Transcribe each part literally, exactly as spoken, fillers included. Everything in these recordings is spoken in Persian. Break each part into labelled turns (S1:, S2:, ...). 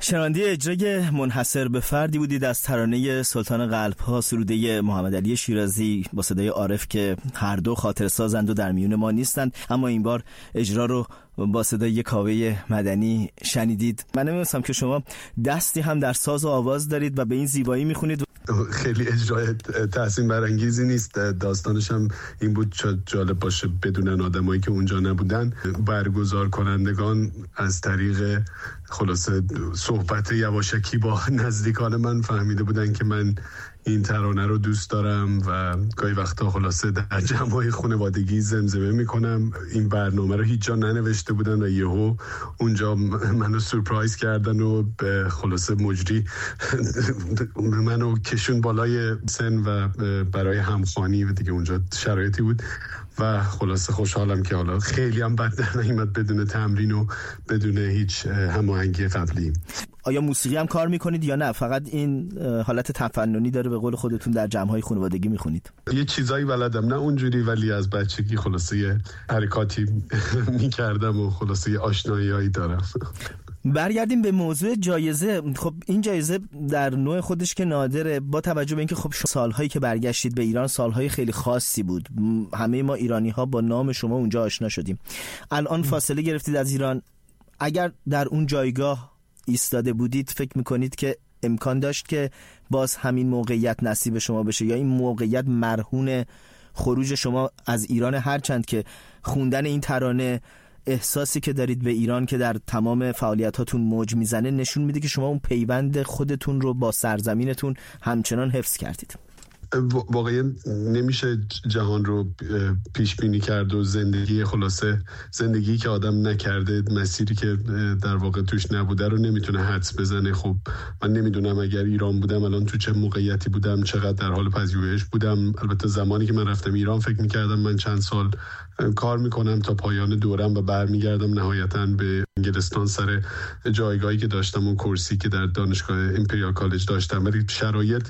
S1: شنونده اجرای منحصر به فردی بودید از ترانه سلطان قلب‌ها، سروده محمد علی شیرازی با صدای عارف که هر دو خاطر سازند و در میون ما نیستند، اما این بار اجرا رو با صدای کاوه مدنی شنیدید. من نمی‌دونستم که شما دستی هم در ساز و آواز دارید و به این زیبایی میخونید.
S2: خیلی اجرای تحسین برانگیزی نیست، داستانش هم این بود جالب باشه بدونن آدمایی که اونجا نبودن. برگزار کنندگان از طریق خلاصه صحبت یواشکی با نزدیکان من فهمیده بودن که من این ترانه رو دوست دارم و گاهی وقتا خلاصه در جمع‌های خانوادگی زمزمه میکنم. این برنامه رو هیچ جا ننوشته بودن و یهو اونجا منو سورپرایز کردن و به خلاصه مجری منو کشون بالای سن و برای همخوانی و دیگه اونجا شرایطی بود و خلاصه خوشحالم که حالا خیلی هم بد در نمیاد بدون تمرین و بدون هیچ هماهنگی قبلی.
S1: آیا موسیقی هم کار میکنید یا نه فقط این حالت تفننی داره به قول خودتون در جمع‌های خانوادگی میخونید؟
S2: یه چیزایی بلدم، نه اونجوری، ولی از بچگی خلاصه یه حرکاتی میکردم و خلاصه یه آشنایی‌هایی دارم.
S1: برگردیم به موضوع جایزه. خب این جایزه در نوع خودش که نادره، با توجه به اینکه خب سالهایی که برگشتید به ایران سالهای خیلی خاصی بود، همه ما ایرانی‌ها با نام شما اونجا آشنا شدیم. الان فاصله گرفتید از ایران، اگر در اون جایگاه ایستاده بودید فکر میکنید که امکان داشت که باز همین موقعیت نصیب شما بشه، یا این موقعیت مرهون خروج شما از ایران؟ هرچند که خوندن این ترانه احساسی که دارید به ایران که در تمام فعالیتاتون موج میزنه نشون میده که شما اون پیوند خودتون رو با سرزمینتون همچنان حفظ کردید.
S2: واقعا نمیشه جهان رو پیش بینی کرد و زندگی خلاصه زندگی که آدم نکرده، مسیری که در واقع توش نبوده رو نمیتونه حدس بزنه. خب من نمیدونم اگر ایران بودم الان تو چه موقعیتی بودم، چقدر در حال پژوهش بودم. البته زمانی که من رفتم ایران فکر میکردم من چند سال کار میکنم تا پایان دورم و برمیگردم نهایتاً به انگلستان سر جایگاهی که داشتم و کورسی که در دانشگاه امپریال کالج داشتم، ولی شرایط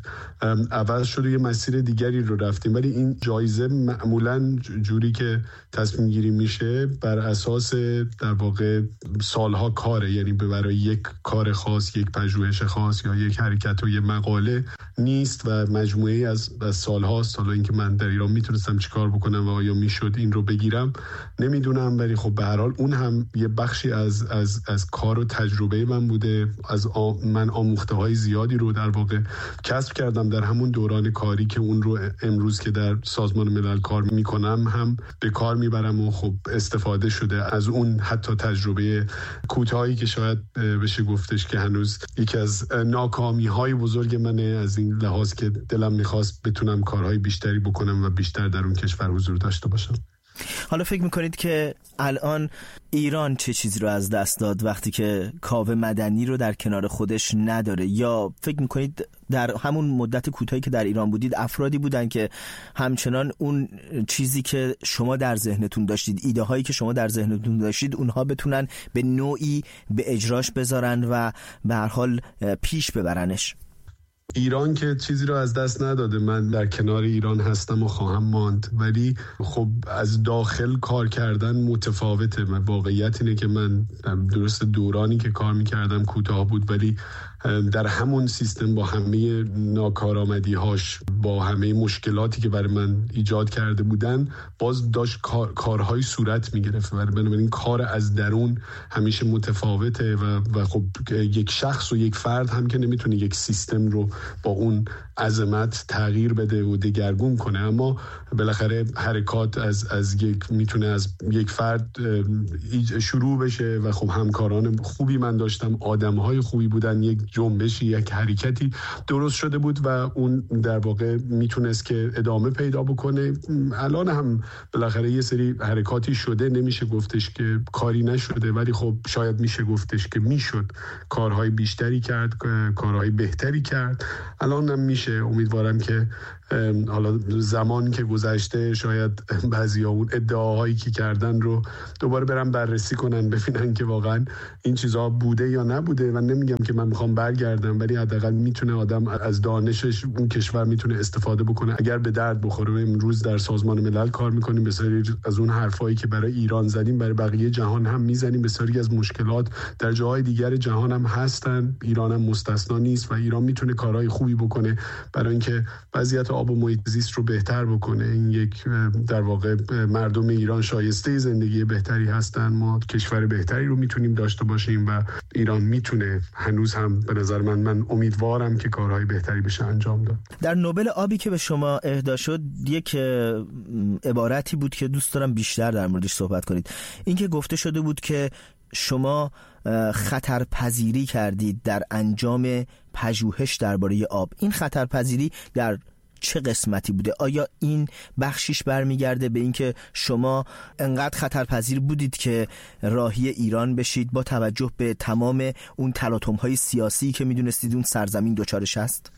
S2: عوض شده، یه مسیر دیگری رو رفتیم. ولی این جایزه معمولاً جوری که تصمیم گیری میشه بر اساس در واقع سالها کاره، یعنی برای یک کار خاص، یک پژوهش خاص یا یک حرکت و یک مقاله نیست و مجموعه‌ای از از سالهاست. حالا اینکه من در ایران میتونستم چیکار بکنم و آیا میشد این رو بگیرم نمیدونم، ولی خب به هر حال اون هم یه بخشی از از از کار و تجربه من بوده. از آ... من آموخته های زیادی رو در واقع کسب کردم در همون دوران کاری که اون رو امروز که در سازمان ملل کار میکنم هم به کار میبرم و خب استفاده شده از اون حتی تجربه کوتاهی که شاید بشه گفتش که هنوز یکی از ناکامی های بزرگ منه، از این لحاظ که دلم میخواست بتونم کارهای بیشتری بکنم و بیشتر در اون کشور حضور داشته باشم.
S1: حالا فکر میکنید که الان ایران چه چیزی رو از دست داد وقتی که کاوه مدنی رو در کنار خودش نداره؟ یا فکر میکنید در همون مدت کوتاهی که در ایران بودید افرادی بودن که همچنان اون چیزی که شما در ذهنتون داشتید، ایده هایی که شما در ذهنتون داشتید، اونها بتونن به نوعی به اجراش بذارن و به هر حال پیش ببرنش؟
S2: ایران که چیزی رو از دست نداده، من در کنار ایران هستم و خواهم ماند، ولی خب از داخل کار کردن متفاوته. واقعیت اینه که من درست دورانی که کار میکردم کوتاه بود، ولی در همون سیستم با همه ناکارآمدی‌هاش، با همه مشکلاتی که برای من ایجاد کرده بودن، باز داشت کار، کارهای صورت میگرفت. بنابراین کار از درون همیشه متفاوته و, و خب یک شخص و یک فرد هم که نمیتونه یک سیستم رو با اون عظمت تغییر بده و دگرگون کنه، اما بالاخره حرکات از از یک میتونه از یک فرد شروع بشه و خب همکاران خوبی من داشتم، آدم‌های خوبی بودن، یک جنبشی، یک حرکتی درست شده بود و اون در واقع میتونست که ادامه پیدا بکنه. الان هم بالاخره یه سری حرکاتی شده، نمیشه گفتش که کاری نشده، ولی خب شاید میشه گفتش که میشد کارهای بیشتری کرد، کارهای بهتری کرد. الان هم میشه. امیدوارم که حالا زمان که گذشته شاید بعضی ها اون ادعاهایی که کردن رو دوباره برن بررسی کنن، ببینن که واقعا این چیزها بوده یا نبوده. و نمیگم که من میخوام برگردن، ولی حداقل میتونه آدم از دانشش اون کشور میتونه استفاده بکنه اگر به درد بخوره. امروز در سازمان ملل کار میکنیم، بسیاری از اون حرفایی که برای ایران زدیم برای بقیه جهان هم میزنیم. بسیاری از مشکلات در جاهای دیگر جهان هم هستن، ایران هم مستثنا نیست و ایران میتونه کارهای خوبی بکنه برای اینکه وضعیت آب و محیط زیست رو بهتر بکنه. این یک در واقع مردم ایران شایسته زندگی بهتری هستن، ما کشور بهتری رو میتونیم داشته باشیم و ایران میتونه هنوز هم به نظر من من امیدوارم که کارهای بهتری بشه انجام داد.
S1: در نوبل آبی که به شما اهدا شد یک عبارتی بود که دوست دارم بیشتر در موردش صحبت کنید. این که گفته شده بود که شما خطرپذیری کردید در انجام پژوهش درباره آب. این خطرپذیری در چه قسمتی بوده؟ آیا این بخشیش برمیگرده به اینکه شما انقدر خطرپذیر بودید که راهی ایران بشید با توجه به تمام اون تلاطم‌های سیاسی که میدونستید اون سرزمین دچارش هست؟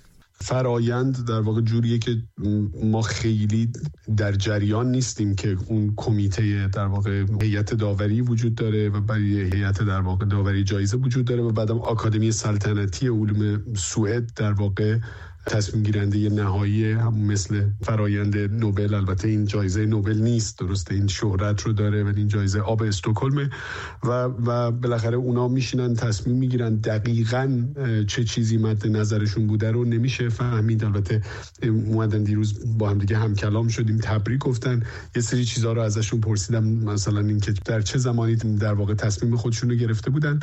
S2: فرایند در واقع جوریه که ما خیلی در جریان نیستیم که اون کمیته در واقع هیئت داوری وجود داره و برای هیئت در واقع داوری جایزه وجود داره و بعدم آکادمی سلطنتی علوم سوئد در واقع تصمیم گیرنده نهایی، هم مثل فرایند نوبل. البته این جایزه نوبل نیست، درسته، این شهرت رو داره ولی این جایزه آب استکهلم و و بالاخره اونا میشینن تصمیم میگیرن. دقیقاً چه چیزی مد نظرشون بوده رو نمیشه فهمید. البته اومدن دیروز با هم دیگه هم کلام شدیم، تبریک گفتن، یه سری چیزا رو ازشون پرسیدم، مثلا اینکه در چه زمانی در واقع تصمیم خودشون رو گرفته بودن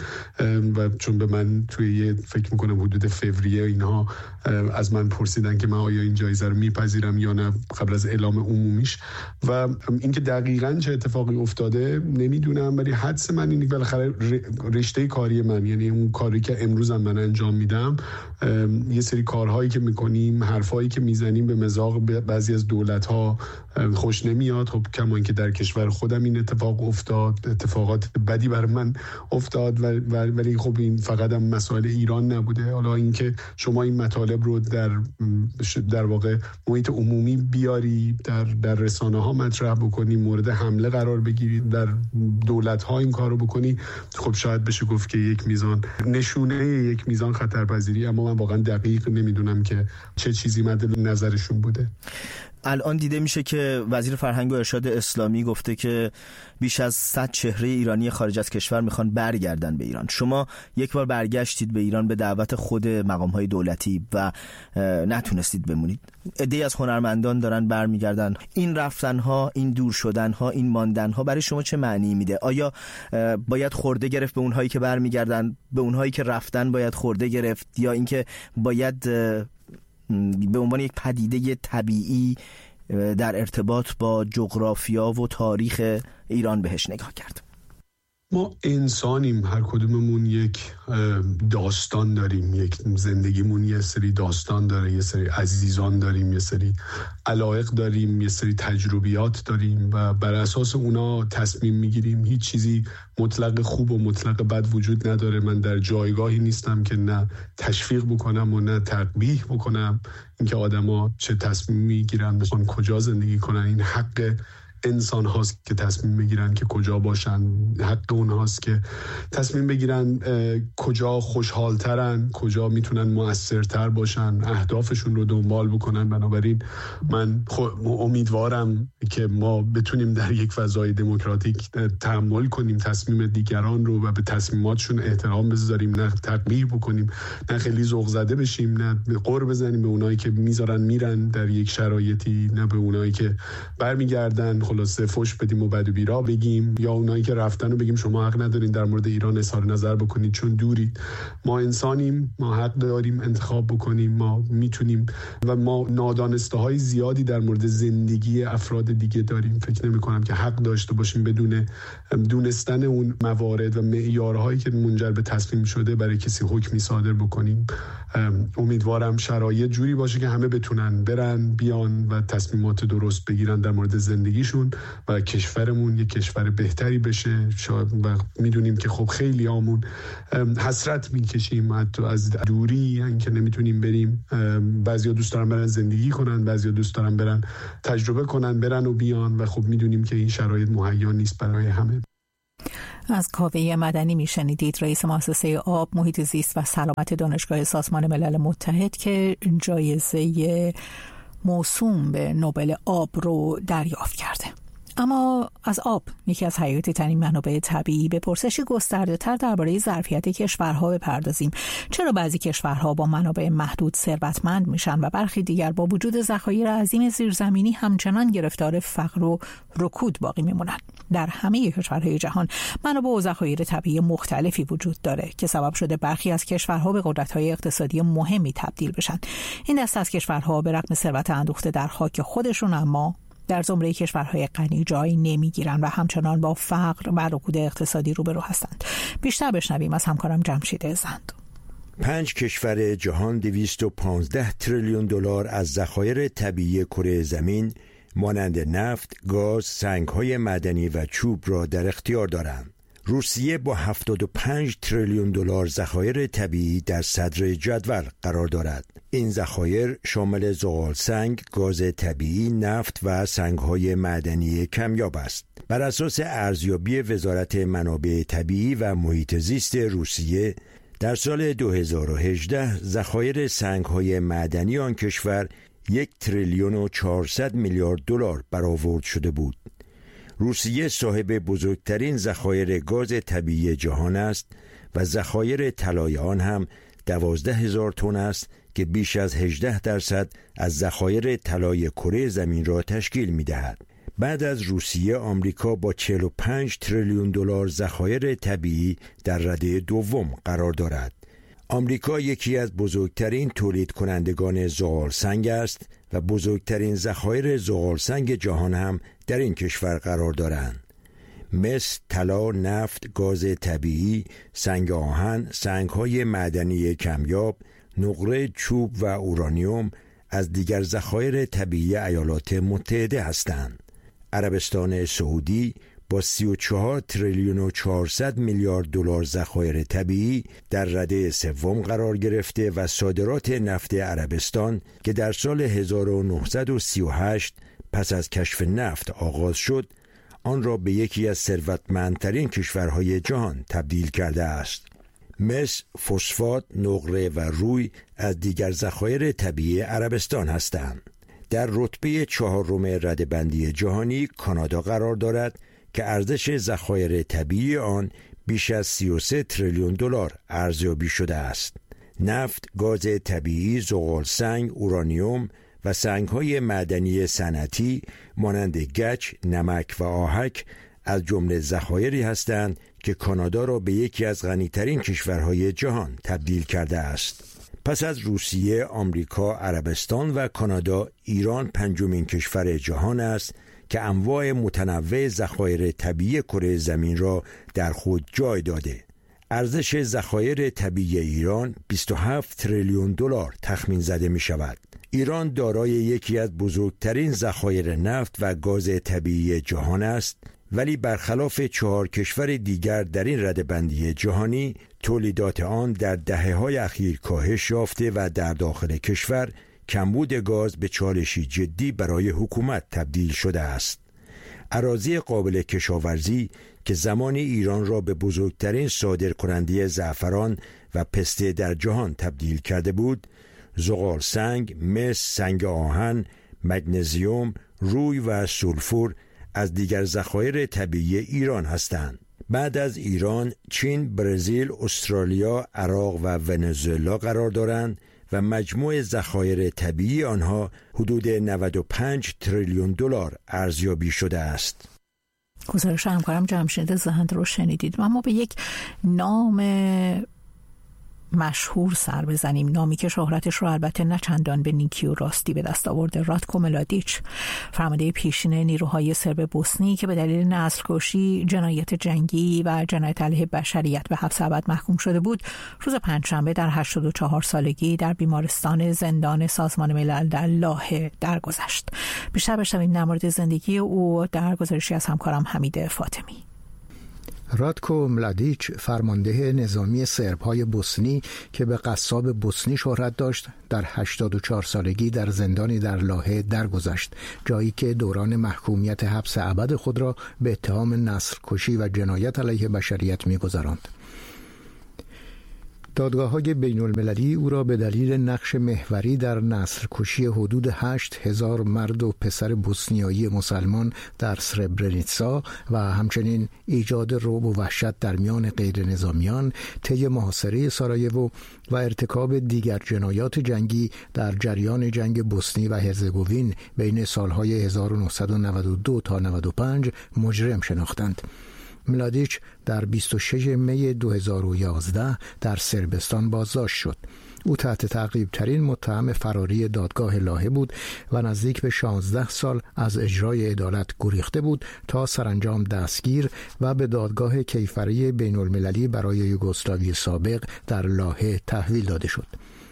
S2: و چون به من توی یه فکر میکنم حدود فوریه اینها از من پرسیدن که من آیا این جایزه رو میپذیرم یا نه قبل از اعلام عمومیش و اینکه دقیقاً چه اتفاقی افتاده نمیدونم، ولی حدس من اینه بالاخره رشته کاری من، یعنی اون کاری که امروز هم من انجام میدم، یه سری کارهایی که میکنیم، حرفایی که میزنیم به مذاق بعضی از دولت‌ها خوش نمیاد. خب کما اینکه در کشور خودم این اتفاق افتاد، اتفاقات بدی بر من افتاد، ولی خب این فقط هم مسائل ایران نبوده. حالا اینکه شما این مطالب رو در در واقع محیط عمومی بیاری، در در رسانه ها مطرح بکنی، مورد حمله قرار بگیری، در دولت ها این کارو بکنی، خب شاید بشه گفت که یک میزان نشونه یک میزان خطرپذیری، اما من واقعا دقیق نمیدونم که چه چیزی مد نظرشون بوده.
S1: الان دیده میشه که وزیر فرهنگ و ارشاد اسلامی گفته که بیش از صد چهره ایرانی خارج از کشور میخوان برگردن به ایران. شما یک بار برگشتید به ایران به دعوت خود مقام‌های دولتی و نتونستید بمونید. عده‌ای از هنرمندان دارن برمیگردن. این رفتن‌ها، این دور شدن‌ها، این ماندن‌ها برای شما چه معنی میده؟ آیا باید خورده گرفت به اونهایی که برمیگردن، به اونهایی که رفتن باید خورده گرفت، یا اینکه باید به عنوان یک پدیده طبیعی در ارتباط با جغرافیا و تاریخ ایران بهش نگاه کرد؟
S2: ما انسانیم، هر کدوممون یک داستان داریم، یک زندگیمون یه سری داستان داره، یه سری عزیزان داریم، یه سری علایق داریم، یه سری تجربیات داریم و بر اساس اونا تصمیم میگیریم. هیچ چیزی مطلق خوب و مطلق بد وجود نداره. من در جایگاهی نیستم که نه تشویق بکنم و نه تقبیح بکنم اینکه آدما چه تصمیم میگیرن، بخوان کجا زندگی کنن. این حق انسان هاست که تصمیم بگیرن که کجا باشن، حق اون هاست که تصمیم بگیرن کجا خوشحال ترن، کجا میتونن مؤثرتر باشن، اهدافشون رو دنبال بکنن. بنابراین من امیدوارم که ما بتونیم در یک فضای دموکراتیک تحمل کنیم تصمیم دیگران رو و به تصمیماتشون احترام بذاریم، نه تقبیح بکنیم، نه خیلی ذوق زده بشیم، نه قور بزنیم به اونایی که میذارن میرن در یک شرایطی، نه به اونایی که برمیگردن خلاصه فوش بدیم و بد و بیرا بگیم، یا اونایی که رفتن رو بگیم شما حق ندارین در مورد ایران اظهار نظر بکنید چون دورید. ما انسانیم، ما حق داریم انتخاب بکنیم، ما میتونیم و ما نادانسته های زیادی در مورد زندگی افراد دیگه داریم. فکر نمی کنم که حق داشته باشیم بدون دونستن اون موارد و معیارهایی که منجر به تصمیم شده برای کسی حکمی صادر بکنیم. امیدوارم شرایط جوری باشه که همه بتونن برن بیان و تصمیمات درست بگیرن در مورد زندگیشون و کشورمون یک کشور بهتری بشه. و میدونیم که خب خیلی آمون حسرت میکشیم حتی از دوری، اینکه نمیتونیم بریم. بعضیا دوست دارن برن زندگی کنن، بعضیا دوست دارن برن تجربه کنن، برن و بیان و خب میدونیم که این شرایط مهیا نیست برای همه.
S3: از کاوه مدنی میشنیدید، رئیس مؤسسه آب، محیط زیست و سلامت دانشگاه سازمان ملل متحد که جایزه موسوم به نوبل آب رو دریافت کرده. اما از آب، یکی از حیاتی ترین منابع طبیعی، به پرسشی گسترده تر درباره ظرفیت کشورها بپردازیم. چرا بعضی کشورها با منابع محدود ثروتمند میشن و برخی دیگر با وجود ذخایر عظیم زیرزمینی همچنان گرفتار فقر و رکود باقی میمونن؟ در همه کشورهای جهان منابع و ذخایر طبیعی مختلفی وجود داره که سبب شده برخی از کشورها به قدرت‌های اقتصادی مهمی تبدیل بشن. این دسته از کشورها به رغم ثروت اندوخته در خاک خودشون، اما در زمره کشورهای غنی جایی نمیگیرن و همچنان با فقر و رکود اقتصادی روبرو هستند. بیشتر بشنویم از همکارم جمشید زند.
S4: پنج کشور جهان دویست و پانزده تریلیون دلار از ذخایر طبیعی کره زمین مانند نفت، گاز، سنگ‌های معدنی و چوب را در اختیار دارند. روسیه با هفتاد و پنج تریلیون دلار ذخایر طبیعی در صدر جدول قرار دارد. این ذخایر شامل زغال سنگ، گاز طبیعی، نفت و سنگ‌های معدنی کمیاب است. بر اساس ارزیابی وزارت منابع طبیعی و محیط زیست روسیه، در سال دو هزار و هجده ذخایر سنگ‌های معدنی آن کشور یک تریلیون و چهارصد میلیارد دلار برآورد شده بود. روسیه صاحب بزرگترین ذخایر گاز طبیعی جهان است و ذخایر طلای آن هم دوازده هزار تن است که بیش از هجده درصد از ذخایر طلای کره زمین را تشکیل می‌دهد. بعد از روسیه، آمریکا با چهل و پنج تریلیون دلار ذخایر طبیعی در رده دوم قرار دارد. آمریکا یکی از بزرگترین تولید کنندگان زغال سنگ است و بزرگترین ذخایر زغال سنگ جهان هم در این کشور قرار دارند. مس، طلا، نفت، گاز طبیعی، سنگ آهن، سنگ‌های معدنی کمیاب، نقره، چوب و اورانیوم از دیگر ذخایر طبیعی ایالات متحده هستند. عربستان سعودی با سی و چهار تریلیون و چهارصد میلیارد دلار ذخایر طبیعی در رده سوم قرار گرفته و صادرات نفت عربستان که در سال هزار و نهصد و سی و هشت پس از کشف نفت آغاز شد، آن را به یکی از ثروتمندترین کشورهای جهان تبدیل کرده است. مس، فسفات، نقره و روی از دیگر ذخایر طبیعی عربستان هستند. در رتبه چهارم رده‌بندی جهانی کانادا قرار دارد که ارزش ذخایر طبیعی آن بیش از سی و سه تریلیون دلار ارزیابی شده است. نفت، گاز طبیعی، زغال سنگ، اورانیوم و سنگ‌های معدنی صنعتی مانند گچ، نمک و آهک از جمله ذخایری هستند که کانادا را به یکی از غنی‌ترین کشورهای جهان تبدیل کرده است. پس از روسیه، آمریکا، عربستان و کانادا، ایران پنجمین کشور جهان است که انواع متنوع ذخایر طبیعی کره زمین را در خود جای داده. ارزش ذخایر طبیعی ایران بیست و هفت تریلیون دلار تخمین زده می شود. ایران دارای یکی از بزرگترین ذخایر نفت و گاز طبیعی جهان است، ولی برخلاف چهار کشور دیگر در این رده‌بندی جهانی، تولیدات آن در دهه‌های اخیر کاهش یافته و در داخل کشور کمبود گاز به چالشی جدی برای حکومت تبدیل شده است. اراضی قابل کشاورزی که زمانی ایران را به بزرگترین صادرکننده زعفران و پسته در جهان تبدیل کرده بود، زغال سنگ، مس، سنگ آهن، مگنزیوم، روی و سولفور از دیگر ذخایر طبیعی ایران هستند. بعد از ایران، چین، برزیل، استرالیا، عراق و ونزوئلا قرار دارند و مجموع ذخایر طبیعی آنها حدود نود و پنج تریلیون دلار ارزیابی شده است.
S3: گزارش همکارم جمشید زند رو شنیدید و ما به یک نام مشهور سر بزنیم، نامی که شهرتش رو البته نه چندان به نیکی و راستی به دست آورده. راتکو ملادیچ، فرمانده پیشین نیروهای سرب بوسنی که به دلیل نسل‌کشی، جنایت جنگی و جنایت علیه بشریت به حبس ابد محکوم شده بود، روز پنجشنبه در هشتاد و چهار سالگی در بیمارستان زندان سازمان ملل در لاهه درگذشت. بیشتر بشنویم در مورد زندگی او در گزارشی از همکارم حمید فاطمی.
S5: رادکو ملادیچ، فرمانده نظامی سرب‌های بوسنی که به قصاب بوسنی شهرت داشت، در هشتاد و چهار سالگی در زندانی در لاهه درگذشت، جایی که دوران محکومیت حبس ابد خود را به اتهام نسل‌کشی و جنایت علیه بشریت می‌گذراند. دادگاه‌های بین‌المللی او را به دلیل نقش محوری در نسل‌کشی حدود هشت هزار مرد و پسر بوسنیایی مسلمان در سربرنیتسا و همچنین ایجاد رعب و وحشت در میان غیر نظامیان، طی محاصره سارایوو و ارتکاب دیگر جنایات جنگی در جریان جنگ بوسنی و هرزگوین بین سالهای هزار و نهصد و نود و دو تا نود و پنج مجرم شناختند. ملادیچ در بیست و ششم می دو هزار و یازده در صربستان بازداشت شد. او تحت تعقیب ترین متهم فراری دادگاه لاهه بود و نزدیک به شانزده سال از اجرای عدالت گریخته بود تا سرانجام دستگیر و به دادگاه کیفری بین المللی برای یوگسلاوی سابق در لاهه تحویل داده شد.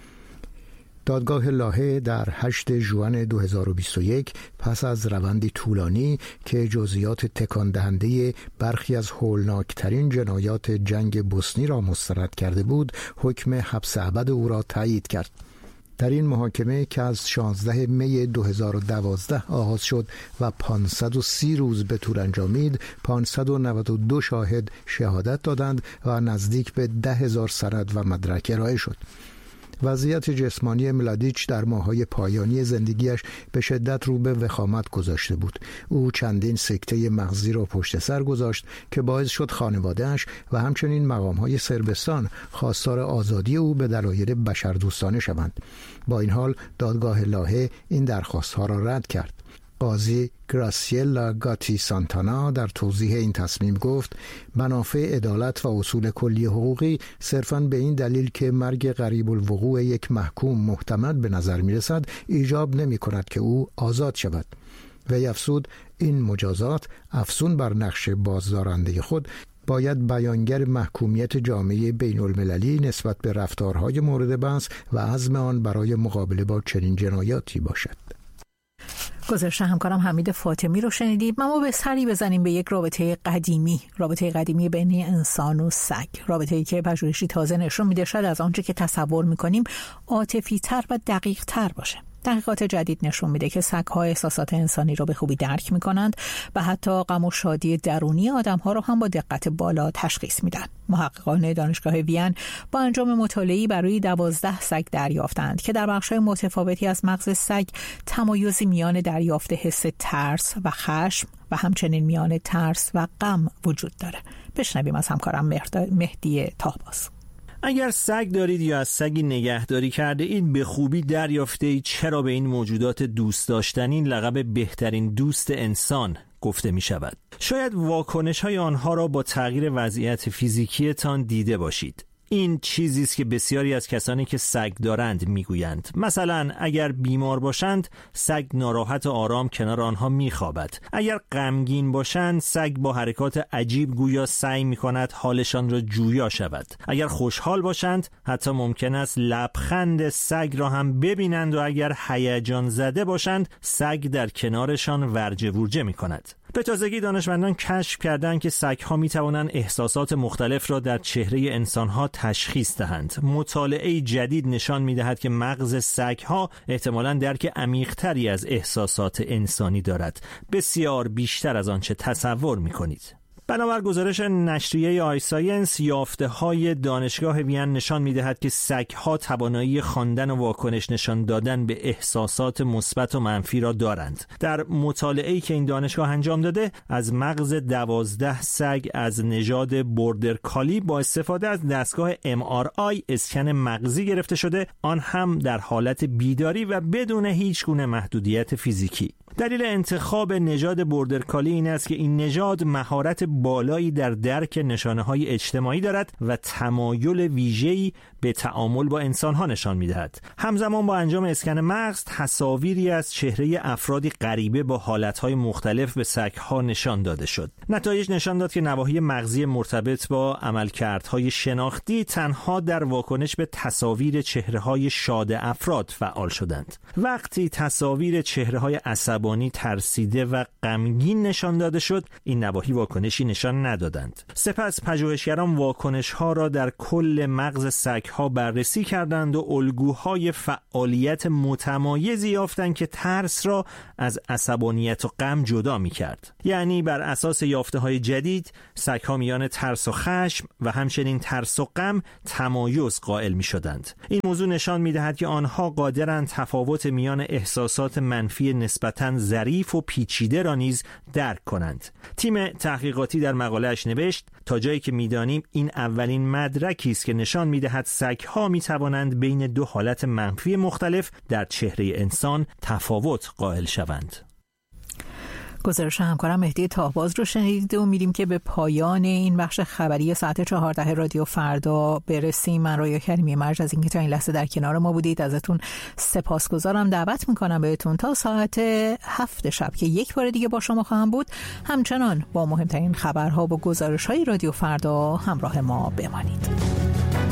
S5: دادگاه لاهه در هشتم ژوئن دو هزار و بیست و یک پس از روندی طولانی که جزئیات تکان دهنده برخی از هولناکترین جنایات جنگ بوسنی را مسترد کرده بود، حکم حبس ابد او را تایید کرد. در این محاکمه که از شانزدهم می دو هزار و دوازده آغاز شد و پانصد و سی روز به طول انجامید، پانصد و نود و دو شاهد شهادت دادند و نزدیک به ده هزار سند و مدرک ارائه شد. وضعیت جسمانی ملادیچ در ماه‌های پایانی زندگیش به شدت رو به وخامت گذاشته بود. او چندین سکته مغزی را پشت سر گذاشت که باعث شد خانواده‌اش و همچنین مقام‌های صربستان خواستار آزادی او به دلایل بشردوستانه شوند. با این حال دادگاه لاهه این درخواست‌ها را رد کرد. قاضی گراسیلا گاتی سانتانا در توضیح این تصمیم گفت منافع عدالت و اصول کلی حقوقی صرفاً به این دلیل که مرگ قریب الوقوع یک محکوم محتمل به نظر می رسد ایجاب نمی کند که او آزاد شود. وی افزود این مجازات افزون بر نقش بازدارنده خود باید بیانگر محکومیت جامعه بین المللی نسبت به رفتارهای مورد بحث و عزم آن برای مقابله با چنین جنایاتی باشد.
S3: گزارش همکارم حمید فاطمی رو شنیدیم. ما به سری بزنیم به یک رابطه قدیمی، رابطه قدیمی بین انسان و سگ، رابطه‌ای که پژوهشی تازه نشون میده شاید از آنچه که تصور میکنیم عاطفی تر و دقیق تر باشه. تحقیقات جدید نشون میده که سگ‌ها احساسات انسانی رو به خوبی درک میکنند و حتی غم و شادی درونی آدم‌ها رو هم با دقت بالا تشخیص میدن. محققان دانشگاه وین با انجام مطالعه‌ای برای دوازده سگ دریافتند که در بخش‌های متفاوتی از مغز سگ تمایزی میان دریافت حس ترس و خشم و همچنین میان ترس و غم وجود داره. بشنویم از همکارم مهدی تاهباز.
S1: اگر سگ دارید یا از سگی نگهداری کرده اید به خوبی دریافته اید چرا به این موجودات دوست داشتنی لقب بهترین دوست انسان گفته می شود. شاید واکنش های آنها را با تغییر وضعیت فیزیکیتان دیده باشید. این چیزی است که بسیاری از کسانی که سگ دارند میگویند. مثلا اگر بیمار باشند سگ ناراحت و آرام کنار آنها میخوابد. اگر غمگین باشند سگ با حرکات عجیب گویا سعی میکند حالشان را جویا شود. اگر خوشحال باشند حتی ممکن است لبخند سگ را هم ببینند و اگر هیجان زده باشند سگ در کنارشان ورجه ورجه میکند. به تازگی دانشمندان کشف کردند که سگ‌ها می‌توانند احساسات مختلف را در چهره انسان‌ها تشخیص دهند. مطالعه جدید نشان می‌دهد که مغز سگ‌ها احتمالاً درک عمیق‌تری از احساسات انسانی دارد، بسیار بیشتر از آنچه تصور می‌کنید. بنابر گزارش نشریه آی ساینس، یافته‌های دانشگاه وین نشان می‌دهد که سگ‌ها توانایی خواندن و واکنش نشان دادن به احساسات مثبت و منفی را دارند. در مطالعه‌ای که این دانشگاه انجام داده، از مغز دوازده سگ از نژاد بوردر کالی با استفاده از دستگاه ام آر آی اسکن مغزی گرفته شده، آن هم در حالت بیداری و بدون هیچ گونه محدودیت فیزیکی. دلیل انتخاب نژاد بوردر کالی این است که این نژاد مهارت بالایی در درک نشانه‌های اجتماعی دارد و تمایل ویژه‌ای به تعامل با انسان‌ها نشان می‌دهد. همزمان با انجام اسکن مغز تصاویری از چهره افرادی غریبه با حالت‌های مختلف به سگ‌ها نشان داده شد. نتایج نشان داد که نواحی مغزی مرتبط با عملکردهای شناختی تنها در واکنش به تصاویر چهره‌های شاد افراد فعال شدند. وقتی تصاویر چهره‌های عصبانی
S6: عصبانی، ترسیده و غمگین نشان داده شد، این نواحی واکنشی نشان ندادند. سپس پژوهشگران واکنش‌ها را در کل مغز سگ‌ها بررسی کردند و الگوهای فعالیت متمایزی یافتند که ترس را از عصبانیت و غم جدا می‌کرد. یعنی بر اساس یافته‌های جدید، سگ‌ها میان ترس و خشم و همچنین ترس و غم تمایز قائل می‌شدند. این موضوع نشان می‌دهد که آنها قادرند تفاوت میان احساسات منفی نسبتاً ظریف و پیچیده را نیز درک کنند. تیم تحقیقاتی در مقاله‌اش نوشت تا جایی که می‌دانیم این اولین مدرکی است که نشان می‌دهد سگ‌ها می‌توانند بین دو حالت منفی مختلف در چهره انسان تفاوت قائل شوند.
S3: گزارش همکارم مهدی تاهباز رو شنیدید و میریم که به پایان این بخش خبری ساعت چهارده رادیو فردا برسیم. من رویا کریمی مرج از اینکه تا این لحظه در کنار ما بودید ازتون سپاسگزارم. دعوت میکنم بهتون تا ساعت هفت شب که یک بار دیگه با شما خواهم بود، همچنان با مهمترین خبرها و گزارش‌های رادیو فردا همراه ما بمانید.